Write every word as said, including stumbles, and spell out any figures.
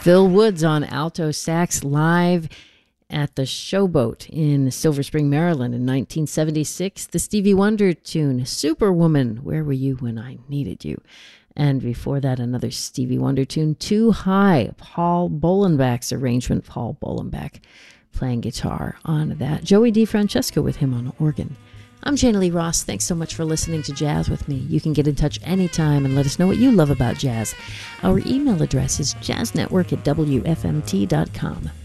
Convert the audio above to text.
Phil Woods on alto sax live at the Showboat in Silver Spring, Maryland in nineteen seventy-six. The Stevie Wonder tune, Superwoman, Where Were You When I Needed You? And before that, another Stevie Wonder tune, Too High, Paul Bolenbach's arrangement. Paul Bolenbach playing guitar on that. Joey DeFrancesco with him on organ. I'm Jana Lee Ross. Thanks so much for listening to Jazz with me. You can get in touch anytime and let us know what you love about jazz. Our email address is jazznetwork at w f m t dot com.